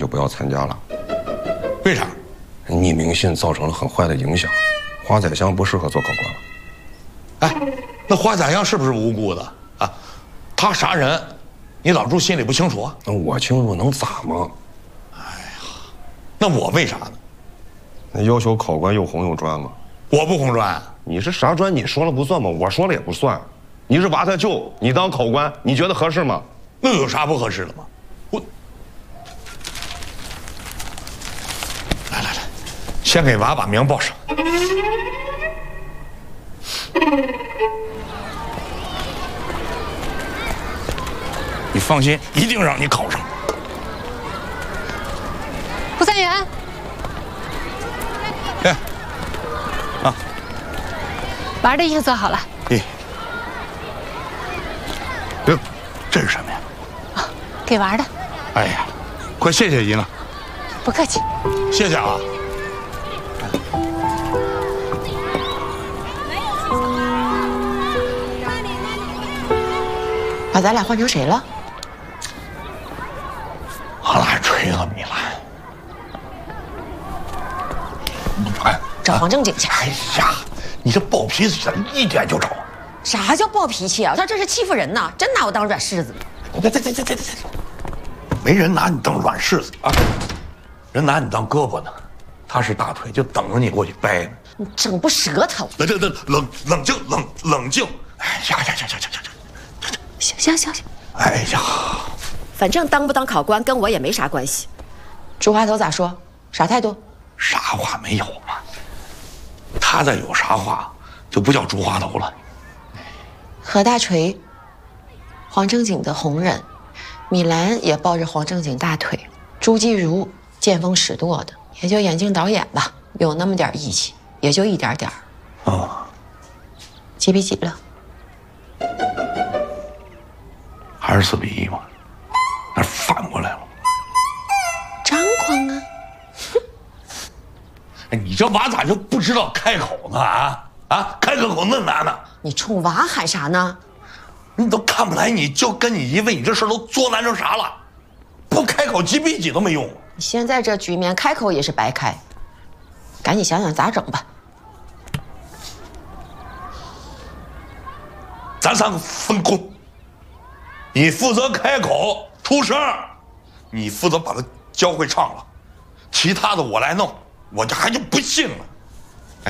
不要参加了。 为啥？ 匿名信造成了很坏的影响，华宰相不适合做考官了。 哎，那华宰相是不是无辜的啊？他杀人，你老朱心里不清楚啊？ 那我清楚能咋吗？ 那我为啥呢？ 那要求考官又红又专吗？ 我不红专， 你是啥专？你说了不算吗？我说了也不算。你是娃他舅，你当考官，你觉得合适吗？ 那有啥不合适的吗？我来，先给娃把名报上。你放心，一定让你考上。 胡三元， 哎，啊， 娃的衣服做好了。 咦，哟，这是什么呀？ 啊，给娃的。 哎呀，快谢谢您了。 不客气。 谢谢啊。 把咱俩换成谁了？ 俺俩锤了米兰。哎， 找黄正经去。 哎呀，你这暴脾气怎么一点就着？ 啥叫暴脾气啊？他这是欺负人呢，真拿我当软柿子。 这，没人拿你当软柿子啊，人拿你当胳膊呢，他是大腿，就等着你过去掰呢。 你整不舌头。 冷静。哎呀， 行。 哎呀， 反正当不当考官跟我也没啥关系。朱花头咋说？啥态度？ 啥话没有嘛？他再有啥话，就不叫朱花头了。 何大锤，黄正经的红人，米兰也抱着黄正经大腿，朱继儒见风使舵的，也就眼镜导演吧，有那么点义气，也就一点点儿。 哦， 几比几了？ 还是4比1嘛，那反过来了。 张狂啊！ 哎，你这娃咋就不知道开口呢？开个口那难呢？ 你冲娃喊啥呢？ 你都看不来，你就跟你姨问你这事都作难成啥了？不开口几比几都没用。 你现在这局面开口也是白开，赶紧想想咋整吧。 咱3个分工，你负责开口出声，你负责把他教会唱了，其他的我来弄。我这还就不信了。